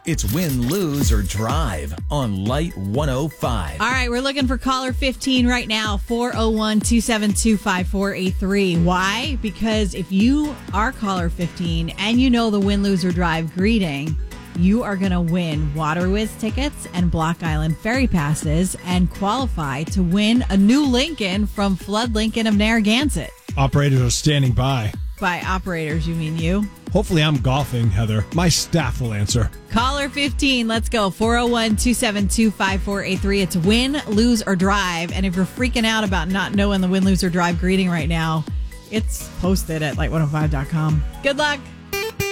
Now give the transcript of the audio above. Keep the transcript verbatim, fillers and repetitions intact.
It's win, lose, or drive on Light one oh five. All right, we're looking for caller fifteen right now, four oh one, two seven two, five four eight three. Why? Because if you are caller fifteen and you know the win, lose, or drive greeting, you are going to win WaterWiz tickets and Block Island ferry passes and qualify to win a new Lincoln from Flood Lincoln of Narragansett. Operators are standing by. By operators, you mean you? Hopefully I'm golfing, Heather. My staff will answer. Caller fifteen, let's go. four oh one, two seven two, five four eight three. It's win, lose, or drive. And if you're freaking out about not knowing the win, lose, or drive greeting right now, it's posted at light one oh five dot com. Good luck.